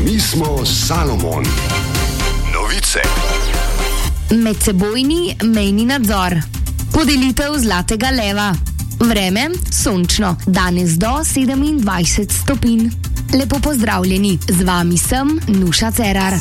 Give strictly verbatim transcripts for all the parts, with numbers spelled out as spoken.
Mi smo Salomon. Novice. Medsebojni mejni nadzor. Podelitev zlatega leva. Vreme sončno, danes do sedemindvajset stopinj. Lepo pozdravljeni, z vami sem Nuša Cerar.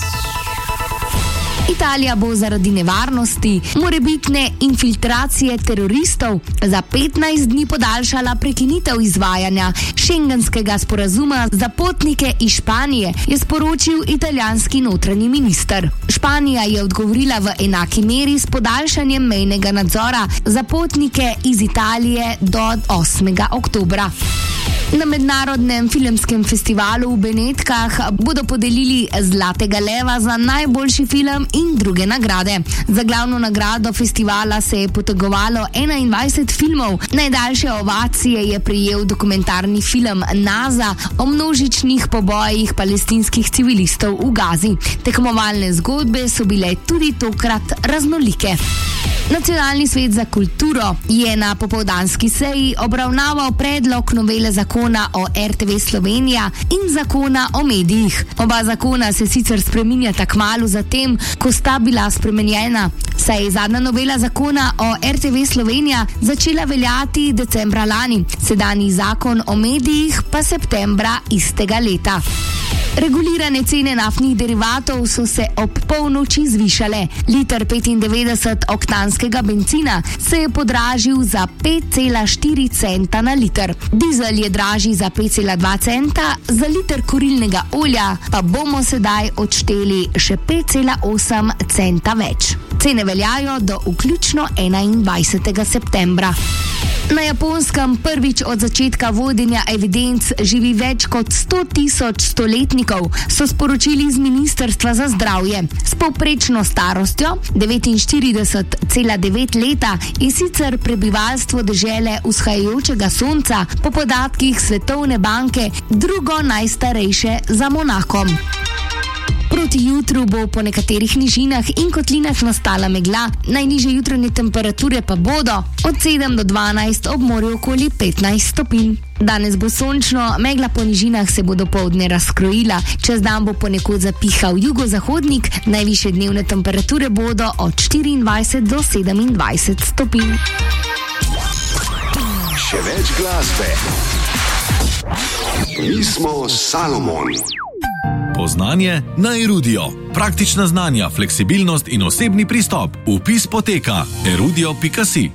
Italija bo zaradi nevarnosti morebitne infiltracije teroristov za petnajst dni podaljšala prekinitev izvajanja šengenskega sporazuma za potnike iz Španije, je sporočil italijanski notranji minister. Španija je odgovorila v enaki meri s podaljšanjem mejnega nadzora za potnike iz Italije do osmega oktobra. Na mednarodnem filmskem festivalu v Benetkah bodo podelili zlatega leva za najboljši film in druge nagrade. Za glavno nagrado festivala se je potegovalo enaindvajset filmov. Najdaljše ovacije je prejel dokumentarni film Naza o množičnih pobojih palestinskih civilistov v Gazi. Tekmovalne zgodbe so bile tudi tokrat raznolike. Nacionalni svet za kulturo je na popoldanski seji obravnaval predlog novele zakona o R T V Slovenija in zakona o medijih. Oba zakona se sicer spreminjata kmalu zatem, ko sta bila spremenjena, saj je zadnja novela zakona o R T V Slovenija začela veljati decembra lani, sedanji zakon o medijih pa septembra istega leta. Regulirane cene naftnih derivatov so se ob polnoči zvišale. Liter petindevetdeset oktanskega bencina se je podražil za pet cela štiri centa na liter. Dizel je dražji za pet cela dva centa, za liter kurilnega olja pa bomo sedaj odšteli še pet cela osem centa več. Cene veljajo do vključno enaindvajsetega septembra. Na Japonskem prvič od začetka vodenja evidenc živi več kot sto tisoč stoletnikov, so sporočili z Ministrstva za zdravje. S povprečno starostjo devetinštirideset cela devet leta je sicer prebivalstvo dežele vzhajajočega sonca po podatkih Svetovne banke drugo najstarejše za Monakom. Proti jutru bo po nekaterih nižinah in kotlinah nastala megla, najnižje jutranje temperature pa bodo od sedem do dvanajst, ob morju okoli petnajst stopinj. Danes bo sončno, megla po nižinah se bo dopoldne razkrojila, čez dan bo ponekod zapihal jugozahodnik, najvišje dnevne temperature bodo od štiriindvajset do sedemindvajset stopinj. Še več glasbe. Mi smo Salomon. Poznanje na Erudio. Praktična znanja, fleksibilnost in osebni pristop. Vpis poteka erudio pika si.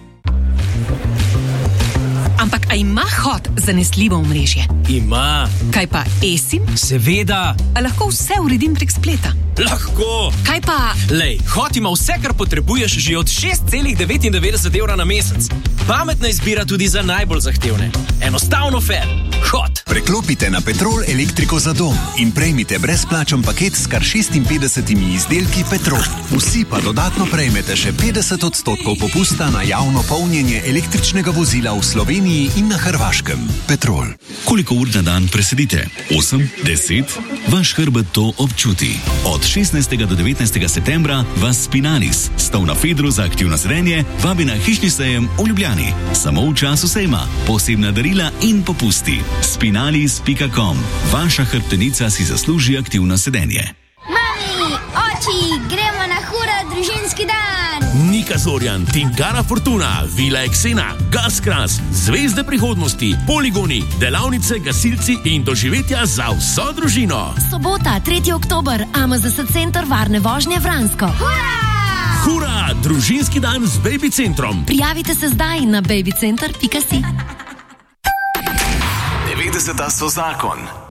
Ampak a ima Hot zanesljivo omrežje? Ima. Kaj pa eSIM? Seveda. A lahko vse uredim prek spleta? Lahko. Kaj pa... Lej, Hot ima vse, kar potrebuješ že od šest cela devetindevetdeset evra na mesec. Pametna izbira tudi za najbolj zahtevne. Enostavno fair. Hot. Preklopite na Petrol elektriko za dom in prejmite brezplačen paket s kar šestinpetdesetimi izdelki Petrol. Vsi pa dodatno prejmete še petdeset odstotkov popusta na javno polnjenje električnega vozila v Sloveniji in na Hrvaškem. Petrol. Koliko ur na dan presedite? osem, deset? Vaš hrbet to občuti. Od šestnajstega do devetnajstega septembra vas Spinalis, stov na Fedru za aktivno sedenje, vabi na hišni sejem v Ljubljani. Samo v času sejma, posebna darila in popusti. spinalis pika com. Vaša hrbtenica si zasluži aktivno sedenje. Mami, oči, gremo na hura družinski dan! Nika Zorjan, Tingara Fortuna, Vila Eksena, Gaskras, Zvezde prihodnosti, poligoni, delavnice, gasilci in doživetja za vso družino. Sobota, tretji oktober, A M Z S center varne vožnje Vransko. Hura! Hura, družinski dan z Baby Centrom. Prijavite se zdaj na babycenter pika si. devetdeseta so zakon.